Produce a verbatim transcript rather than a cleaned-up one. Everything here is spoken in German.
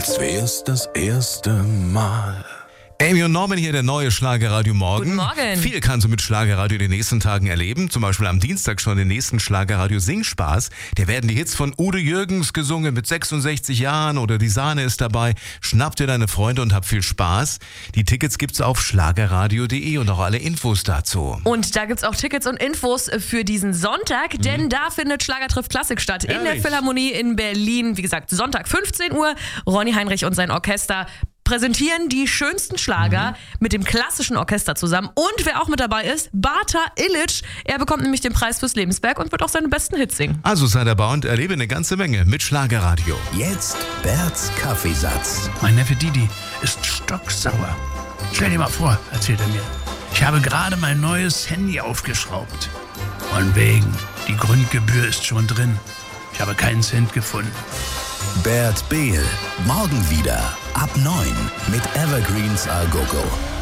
als wär's das erste Mal. Amy und Norman hier, der neue Schlagerradio Morgen. Guten Morgen. Viel kannst du mit Schlagerradio in den nächsten Tagen erleben. Zum Beispiel am Dienstag schon den nächsten Schlagerradio Singspaß. Da werden die Hits von Udo Jürgens gesungen mit sechsundsechzig Jahren oder die Sahne ist dabei. Schnapp dir deine Freunde und hab viel Spaß. Die Tickets gibt's auf schlagerradio punkt de und auch alle Infos dazu. Und da gibt's auch Tickets und Infos für diesen Sonntag, denn da findet Schlager trifft Klassik statt. In der Ehrlich? Philharmonie in Berlin. Wie gesagt, Sonntag fünfzehn Uhr. Ronny Heinrich und sein Orchester präsentieren die schönsten Schlager mhm. mit dem klassischen Orchester zusammen. Und wer auch mit dabei ist, Bata Illich. Er bekommt nämlich den Preis fürs Lebenswerk und wird auch seine besten Hits singen. Also sei dabei und erlebe eine ganze Menge mit Schlagerradio. Jetzt Berts Kaffeesatz. Mein Neffe Didi ist stocksauer. Stell dir mal vor, erzählt er mir. Ich habe gerade mein neues Handy aufgeschraubt. Von wegen, die Grundgebühr ist schon drin. Ich habe keinen Cent gefunden. Bert Behl. Morgen wieder ab neun mit Evergreens A Go Go.